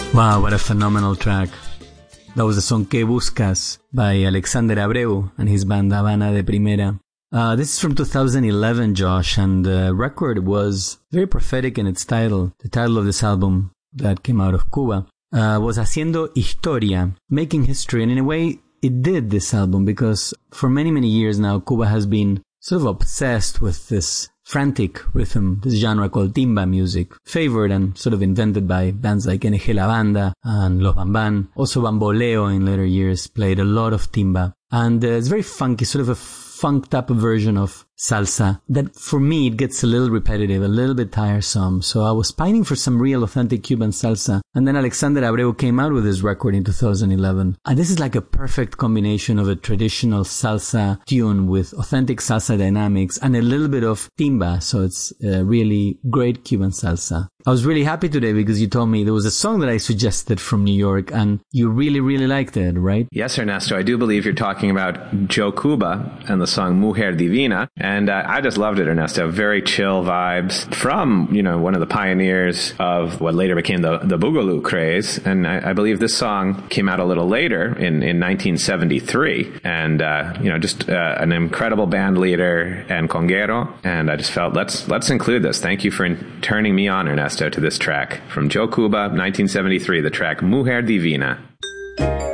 Wow, what a phenomenal track. That was the song Que Buscas by Alexander Abreu and his band Habana de Primera. This is from 2011, Josh, and the record was very prophetic in its title. The title of this album that came out of Cuba was Haciendo Historia, making history. And in a way, it did, this album, because for many, many years now, Cuba has been sort of obsessed with this frantic rhythm, this genre called timba music, favored and sort of invented by bands like NG La Banda and Los Bamban. Also Bamboleo in later years played a lot of timba. And it's very funky, sort of a funked up version of salsa that for me it gets a little repetitive, a little bit tiresome. So I was pining for some real authentic Cuban salsa. And then Alexander Abreu came out with his record in 2011. And this is like a perfect combination of a traditional salsa tune with authentic salsa dynamics and a little bit of timba. So it's really great Cuban salsa. I was really happy today because you told me there was a song that I suggested from New York and you really, really liked it, right? Yes, Ernesto. I do believe you're talking about Joe Cuba and the song Mujer Divina. And I just loved it, Ernesto. Very chill vibes from, one of the pioneers of what later became the Boogaloo craze. And I believe this song came out a little later in 1973. And, just an incredible band leader and conguero. And I just felt, let's include this. Thank you for turning me on, Ernesto, to this track from Joe Cuba, 1973, the track Mujer Divina.